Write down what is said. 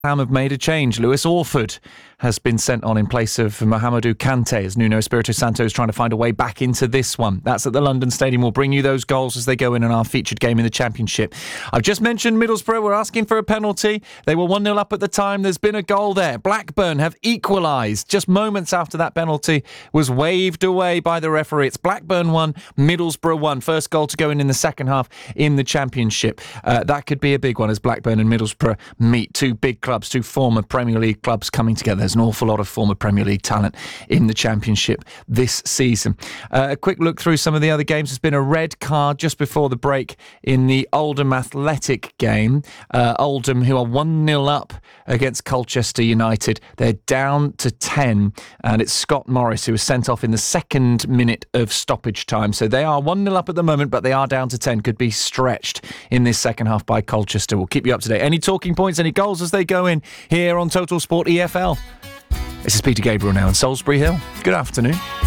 Ham have made a change. Lewis Orford has been sent on in place of Mohamedou Kante as Nuno Espirito Santo is trying to find a way back into this one. That's at the London Stadium. We'll bring you those goals as they go in our featured game in the Championship. I've just mentioned Middlesbrough were asking for a penalty. They were 1-0 up at the time. There's been a goal there. Blackburn have equalised just moments after that penalty was waved away by the referee. It's Blackburn 1, Middlesbrough 1. First goal to go in the second half in the Championship. That could be a big one as Blackburn and Middlesbrough meet. Two big clubs, two former Premier League clubs coming together. There's an awful lot of former Premier League talent in the Championship this season. A quick look through some of the other games. There's been a red card just before the break in the Oldham Athletic game. Oldham, who are 1-0 up against Colchester United. They're down to 10, and it's Scott Morris who was sent off in the second minute of stoppage time. So they are 1-0 up at the moment, but they are down to 10. Could be stretched in this second half by Colchester. We'll keep you up to date. Any talking points, any goals as they go in here on Total Sport EFL? This is Peter Gabriel now in Salisbury Hill. Good afternoon.